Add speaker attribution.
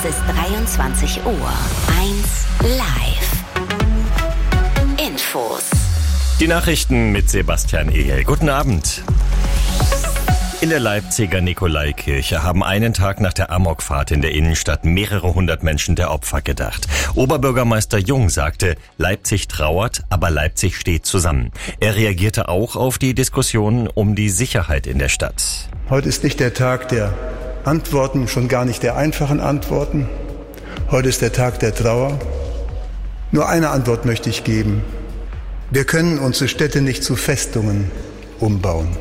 Speaker 1: Es ist 23 Uhr. 1 Live. Infos.
Speaker 2: Die Nachrichten mit Sebastian Ehel. Guten Abend. In der Leipziger Nikolaikirche haben einen Tag nach der Amokfahrt in der Innenstadt mehrere hundert Menschen der Opfer gedacht. Oberbürgermeister Jung sagte, Leipzig trauert, aber Leipzig steht zusammen. Er reagierte auch auf die Diskussion um die Sicherheit in der Stadt.
Speaker 3: Heute ist nicht der Tag der Antworten, schon gar nicht der einfachen Antworten. Heute ist der Tag der Trauer. Nur eine Antwort möchte ich geben. Wir können unsere Städte nicht zu Festungen umbauen.